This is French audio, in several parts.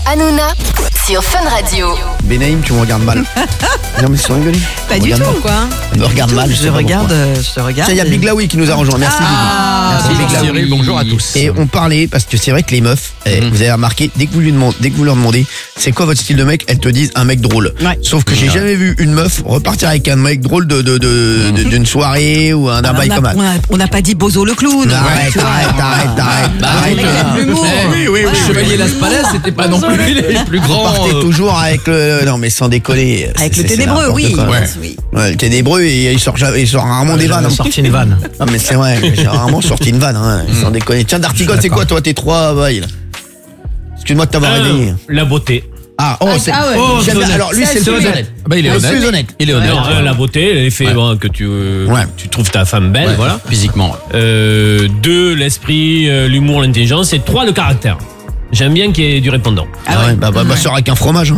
Hanouna sur Fun Radio. Benaïm, tu me regardes mal. Non mais sans rigoler. Pas du tout, quoi. Elle me regarde mal. Je te regarde. Tiens, il y a Big Laoui qui nous a rejoint. Merci Big. Merci Big Laoui. Bonjour à tous. Et on parlait parce que c'est vrai que les meufs, vous avez remarqué, dès que vous leur demandez c'est quoi votre style de mec, elles te disent un mec drôle. Ouais. Sauf que j'ai jamais vu une meuf repartir avec un mec drôle d'une soirée ou d'un bail comme ça. On n'a pas dit Bozo le clown. Arrête. Le mec qui a de l'humour. Oui. Chevalier Las Palais, c'était pas non plus les plus Vous grands. partez toujours avec le... Non mais sans déconner. Avec le c'est ténébreux, n'importe oui. quoi. Oui. Ouais, le ténébreux, il sort rarement des vannes. sorti une vanne. Non mais c'est vrai, j'ai rarement sorti une vanne, hein, sans déconner. Tiens, D'Artigol, c'est quoi toi tes trois bails là? Excuse-moi de t'avoir aidé. La beauté. C'est... ouais. J'aime bien. Alors lui, c'est le plus honnête. Bah, il est Le honnête. plus honnête. Il est honnête. Alors, la beauté, l'effet que tu trouves ta femme belle, Ouais, voilà. Physiquement. 2, l'esprit, l'humour, l'intelligence. Et 3, le caractère. J'aime bien qu'il y ait du répondant. Ah ouais, bah sors avec un fromage. Hein.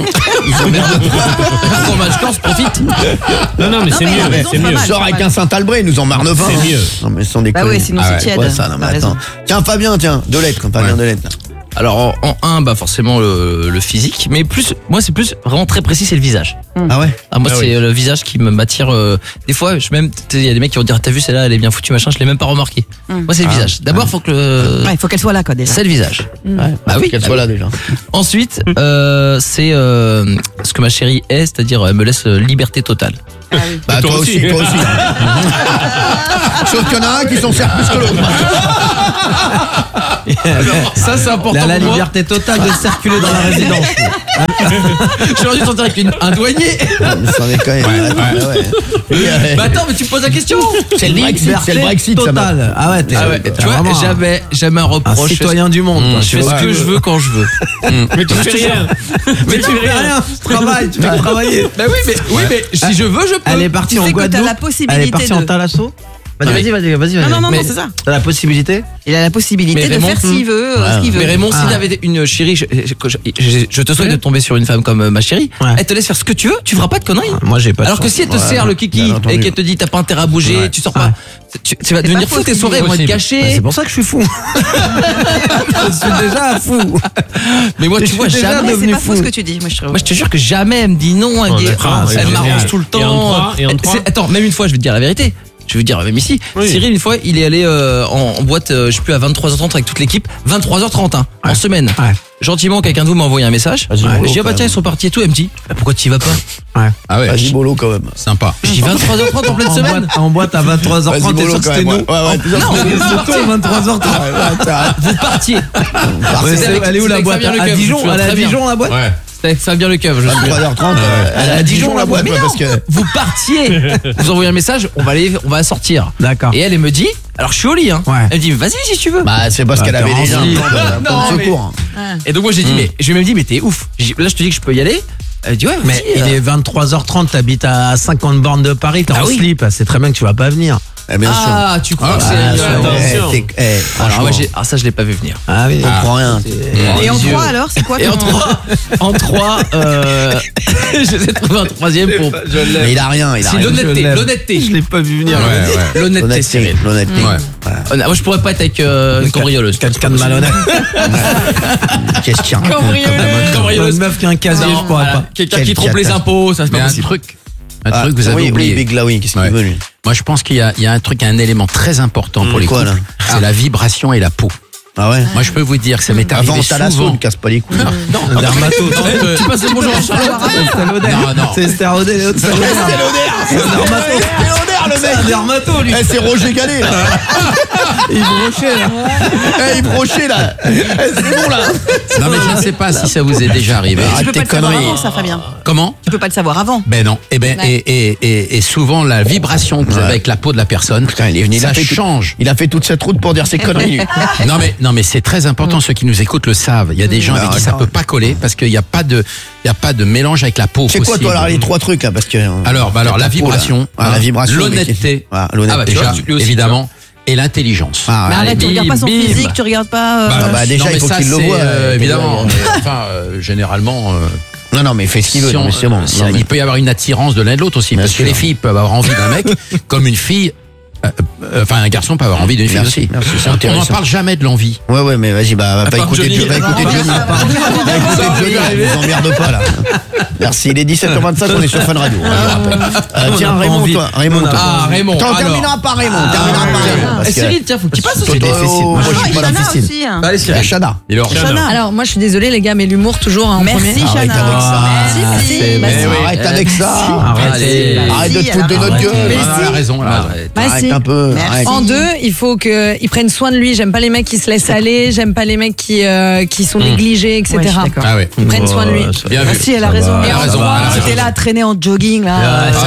Un fromage corse, profite. Non, mais c'est mais il a mieux. raison, C'est pas mieux. mal. Sors avec un Saint-Albré, nous en marne 20. C'est mieux. Non mais sans déconner. Bah ouais, sinon c'est tiède. Ouais, ça, non mais T'as attends. raison. Tiens Fabien, deux lettres, Fabien, Ouais. 2 lettres là. Alors en 1, bah forcément le physique, mais moi c'est plus vraiment très précis, c'est le visage. Ah ouais. Moi Ah c'est oui. le visage qui m'attire. Des fois, il y a des mecs qui vont dire t'as vu celle-là, elle est bien foutue machin, je l'ai même pas remarqué. Moi c'est le visage. D'abord faut que Ouais, il faut qu'elle soit là, quoi, déjà. c'est le visage. Bah oui. Qu'elle soit là déjà. Ensuite, c'est ce que ma chérie est, c'est-à-dire elle me laisse liberté totale. Bah toi aussi. Sauf qu'il y en a un qui s'en sert plus que l'autre. Ça c'est important La pour moi. liberté totale de circuler dans la résidence. J'aurais dû sentir avec un douanier. Sans déconner. Bah attends, mais tu me poses la question. C'est le Brexit, ça va. Total. Ah ouais, t'es Tu vois, vraiment jamais un un reproche. citoyen du monde. quoi. Je fais ce que je veux quand je veux. Mais tu fais rien. Mais tu fais rien, tu travailles, tu fais travailler. Bah oui, mais si je veux, je peux. Elle est partie Tu en sais que t'as Guadeloupe. la possibilité Elle est partie en de- Thalasso. Vas-y. Non, Mais- c'est ça. T'as la possibilité. Il a la possibilité Mais de Raymond, faire ce qu'il veut, ce qu'il veut. Mais Raymond, s'il avait une chérie, je te souhaite de tomber sur une femme comme ma chérie. Ouais. Elle te laisse faire ce que tu veux, tu feras pas de conneries. Moi j'ai pas. de Alors que chance. si elle te serre le kiki bien entendu. et qu'elle te dit t'as pas intérêt à bouger, tu sors pas, tu vas devenir pas fou, tes possible. soirées vont être Bah, gâchées. c'est pour ça que je suis fou. Je suis déjà fou. Mais moi, Je tu suis vois, déjà jamais. Mais c'est devenu pas fou fou. ce que tu dis, moi je trouve. Moi, je te jure que jamais elle me dit non. Elle me dit, d'accord, elle c'est m'arrange génial. tout le Et en temps. trois, et en trois Attends, même une fois, je vais te dire la vérité. Je vais vous dire, même ici, Oui. Cyril, une fois, il est allé en boîte, je sais plus, à 23h30 avec toute l'équipe. 23h30, en semaine. Ouais. Gentiment, quelqu'un de vous m'a envoyé un message. Vas-y, Je Bolo, dis, ah bah quand tiens, même. ils sont partis et tout. Elle me dit, bah, pourquoi tu y vas pas? Ah ouais. Vas-y bolo quand même. Sympa. Je dis 23h30 en pleine semaine. En boîte à 23h30, t'es Vas-y, sûr bolo, que quand c'était même, nous. ouais. Non, C'est toi 23h30. vous partiez. Elle est où la avec boîte? Fabien À Lecoeuvre, Dijon, je me elle est à souviens très bien. Dijon la boîte. Ouais. C'était avec Fabien Lecoeuvre. Je me souviens. 3h30, elle est à Dijon la boîte, Mais ouais, non, parce que... vous partiez. Vous envoyez un message, on va sortir. D'accord. Et elle me dit, alors je suis au lit, hein. Ouais. Elle me dit, vas-y si tu veux. Bah c'est parce qu'elle t'es avait déjà un rendu. plan de mais- secours. Et donc moi j'ai dit, mais je lui ai même dit, mais t'es ouf. Là je te dis que je peux y aller. Elle dit, ouais, Mais vas-y. il est 23h30, t'habites à 50 bornes de Paris, t'es Ah en oui. slip, c'est très bien que tu vas pas venir. Bien sûr. Ah, tu crois que c'est. attention. Alors Franchement, ouais, ça je l'ai pas vu venir. Ah oui. on comprend rien. Et en Dieu. 3 alors, c'est quoi Et en ton- 3, j'essaie de trouver un troisième pour. Mais il a rien, il a C'est rien. l'honnêteté. Je l'ai pas vu venir. L'honnêteté, Cyril. L'honnêteté. Ouais. Moi je pourrais pas être avec une cambrioleuse. Quelqu'un de malhonnête. Qu'est-ce qu'il y a Cambrioleuse. Une meuf qui a un casier, Non, je pourrais voilà. pas. Quelqu'un qui Quel trompe les catastrophe. impôts, ça c'est Mais pas un possible. truc vous avez oui, oublié. Big Laoui, qu'est-ce qu'il Ouais. veut lui? Moi, je pense qu'il y a un truc, un élément très important pour les Quoi, couples. là C'est la vibration et la peau. Ah ouais. Moi, je peux vous dire que ça m'est arrivé Avant t'as la souvent. ne casse pas les couilles. Un dermato. Tu passes le bonjour à Charlotte. Non. C'est Esther Audet, l'autre c'est un dermato. C'est un dermato, lui. Eh, c'est Roger Gallet là. Il brochait, là. Il brochait là. C'est bon là. Non, mais je ne sais pas si ça vous est déjà arrivé. Tu peux tes pas le savoir conneries. avant, ça, Fabien. Comment? Tu peux pas le savoir avant. Ben non. Et souvent, la vibration que vous avez avec la peau de la personne, Putain, il est venu, il a ça fait change. Il a fait toute cette route pour dire ses conneries lui. Non mais c'est très important. Ceux qui nous écoutent le savent. Il y a des gens avec qui ça peut pas coller parce qu'il n'y a pas de mélange avec la peau. C'est quoi toi alors les 3 trucs là parce que Alors la ta peau, là. vibration, Ah, la vibration, l'honnêteté, Ah, l'honnêteté. déjà, lui aussi, évidemment, et l'intelligence. Ah, Mais ouais. arrête, tu regardes pas son bim. physique, tu regardes pas. bah, déjà, non, mais il faut ça, qu'il le c'est, voie, évidemment. déjà. Généralement. Non mais fais ce qu'il veut, non, mais c'est bon. si- Non, mais- il peut y avoir une attirance de l'un de l'autre aussi, Bien parce sûr. que les filles peuvent avoir envie d'un mec, comme une fille Enfin, un garçon peut avoir envie d'une fille Merci, aussi. merci, c'est On n'en intéressant. parle jamais de l'envie. Ouais, mais vas-y, va écouter Johnny. Johnny. Va écouter Johnny. Ne vous emmerde pas, là. Merci, il est 17h25, on est sur Fun Radio. Tiens, Raymond, toi. Raymond. Ah, Raymond. On alors. terminera par Raymond. parce que- Cyril, tiens, faut que tu passes aussi. Moi, je suis pas Chana difficile. aussi. hein. Allez, Cyril. Chana. Et alors, Chana. Alors, moi, je suis désolée, les gars, mais l'humour, toujours en Merci, premier. Arrête Chana. avec ça. Merci. Arrête avec ça. Allez. Arrête de te foutre de notre gueule. elle a raison. Bah, Arrête si. un peu. Merci. Arrête. En deux, il faut qu'ils prennent soin de lui. J'aime pas les mecs qui se laissent aller. J'aime pas les mecs qui sont négligés, etc. Ouais, je suis d'accord. Ah ouais. Ils prennent soin de lui. Bien vu. Merci, elle a raison. Elle a Et en raison, trois, elle a raison. J'étais là à traîner en jogging là.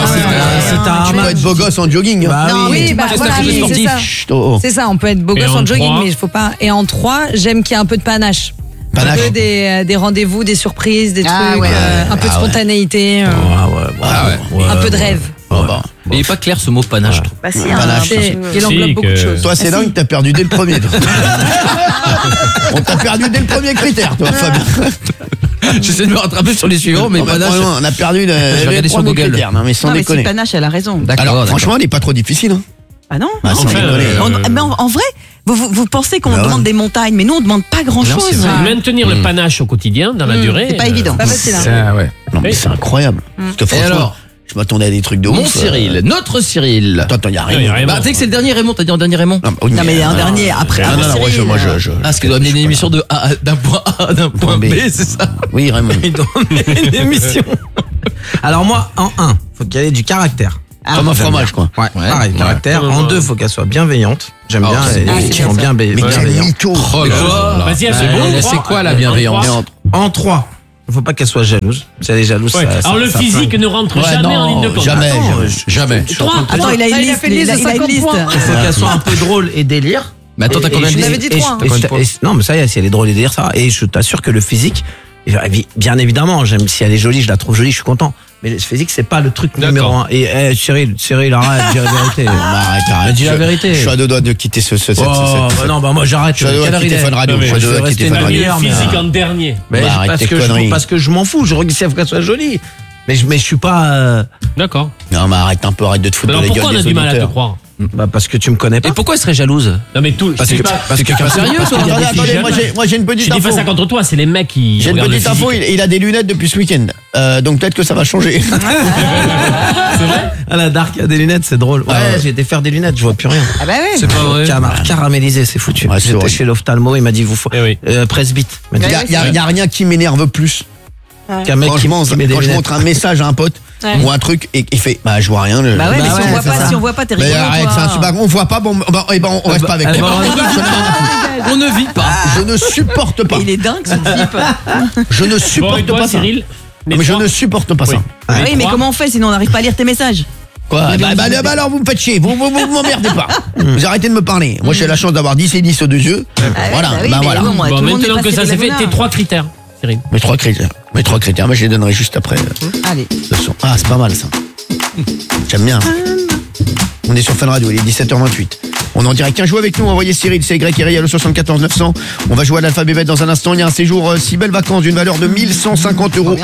Tu peux être beau gosse en jogging. hein. Non, mais Oui, tu bah passes voilà, ta vie c'est sportive. ça. Chut, oh, oh. C'est ça, on peut être beau Et gosse en en jogging, trois mais il faut pas. Et en trois, j'aime qu'il y ait un peu de panache. Panache. Un peu des rendez-vous, des surprises, des Ah trucs, ouais. un peu de spontanéité, un peu de rêve. Oh, bah. Il est pas clair ce mot panache, je trouve. Bah si, Panache. Il englobe beaucoup de choses. Toi, c'est dingue, t'as perdu dès le premier. toi. On t'a perdu dès le premier critère, toi, Fabien. J'essaie de me rattraper sur les suivants, mais Non, mais panache. vraiment, on a perdu vais les regarder sur premiers Google. critères. Non, mais sans Non mais si déconner. panache, elle a raison. D'accord, Alors, d'accord. franchement, elle est pas trop difficile. Hein. Ah non Bah, sans Enfin, déconner. Mais en vrai, vous pensez qu'on Bah ouais. demande des montagnes, mais nous on demande pas grand chose. c'est vrai. Maintenir le panache au quotidien, dans la durée. C'est pas évident. Pas facile, hein. Ça, ouais. Non, mais c'est incroyable. Parce que Et franchement, alors je m'attendais à des trucs de Mon ouf. Cyril, notre Cyril. Attends, y a Non, y a rien. rien. Bah, tu sais que c'est le dernier Raymond, t'as dit en dernier Raymond Non, Non mais un dernier après. Non, non, non, Cyril, moi, je. Ah, parce qu'il doit amener une émission de A, d'un point A à d'un point B, c'est ça Oui, Raymond. Il doit emmener une émission. Alors moi, en 1, faut qu'il y ait du caractère. Comme un fromage, quoi. Ouais, pareil, caractère. Comme En un- 2, faut qu'elle soit bienveillante. J'aime bien c'est les filles qui sont bien Mais quel bienveillantes. mytho. Oh là là. Vas-y, c'est Ouais, bon. c'est quoi la bienveillance? En 3, il faut pas qu'elle soit jalouse. Si elle est jalouse, Ouais. ça Alors le physique ne rentre Ouais, jamais en ligne de non, compte. jamais. Jamais. Attends, il a une il a liste. fait une liste de 50 points. Il faut qu'elle soit un peu drôle et délire. Mais attends, t'as combien de je listes l'avais dit trois, hein. Non, mais ça y est, si elle est drôle et délire, ça va. Et je t'assure que le physique, bien évidemment, j'aime, si elle est jolie, je la trouve jolie, je suis content. Mais le physique, c'est pas le truc numéro 1. Et Cyril, arrête, dis la vérité. Arrête. Dis la vérité. Je suis à deux doigts de quitter ce. Non, bah moi j'arrête. Je suis à deux doigts de quitter Fun Radio. Non, mais Je suis à je deux doigts de quitter rester Fun T'as mis Radio. le physique en dernier. Mais Bah, arrête parce tes que conneries. je m'en fous. Je regarde si elle faut qu'elle soit jolie. Mais je suis pas. D'accord. Non, mais arrête un peu, arrête de te foutre de Alors la gueule pourquoi on a des du mal à te auditeurs. croire Bah parce que tu me connais pas. Et pourquoi elle serait jalouse Non mais tout. Parce que Sérieux, toi Attendez, moi j'ai une Je petite dis pas info. ça contre toi, c'est les mecs qui. J'ai une regardent le petite info, physique. il a des lunettes depuis ce week-end. Donc peut-être que ça va changer. Ah, la Dark a des lunettes, c'est drôle. Ouais, j'ai été faire des lunettes, je vois plus rien. Ah bah ouais. C'est pas vrai. Caramélisé, c'est foutu. Ouais, c'est J'étais horrible. chez l'ophtalmo, il m'a dit vous faut Eh oui. presbyte. Il m'a dit, Il y a rien qui m'énerve plus. qu'un mec qui Franchement, met des quand je lunettes. montre un message à un pote ou un truc et il fait bah je vois rien. Bah ouais, mais Bah si ouais, on voit c'est pas, ça. si on voit pas, t'es Mais rigolo. arrête, toi. c'est un super. On voit pas, bon, on reste pas avec bah, toi. On ne vit pas. Je ne supporte pas. Il est dingue ce type. Je ne Bon, et supporte toi, pas ça. Cyril les Mais je trois ne supporte pas ça. Ah oui, mais trois. comment on fait sinon on n'arrive pas à lire tes messages? Quoi bah, alors vous me faites chier, vous m'emmerdez pas. Vous arrêtez de me parler. Moi j'ai la chance d'avoir 10 et 10 aux deux yeux. Voilà, bah oui, bah mais voilà. bon, moi, tout Bon, le monde est maintenant que passé ça de s'est fait, la tes bonne 3 critères, Cyril. Mes trois critères, moi je les donnerai juste après. Allez. Le son. Ah c'est pas mal ça. J'aime bien. On est sur Fun Radio, il est 17h28. On est en direct. Joue avec nous, envoyez Cyril, c'est Y Eriel au 74 900. On va jouer à l'alphabet bête dans un instant. Il y a un séjour si belles vacances d'une valeur de 1150 €.